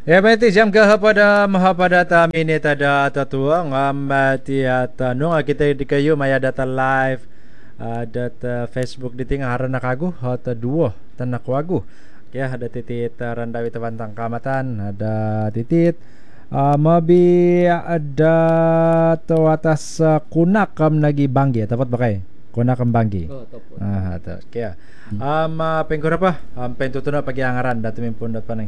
Ya mati jam ke pada mahapada ta minit ada tatua ngamati tanung kita di kayu maya data live data Facebook di tengah harana kagu hota dua tanak wagu ya ada titit randawi tebantang kamatan ada titit mabi ada to atas kunak kam lagi banggi tepat pakai kunak kam banggi tu kya pengkura apa pentutuna pagi angaran datu mimpun dapat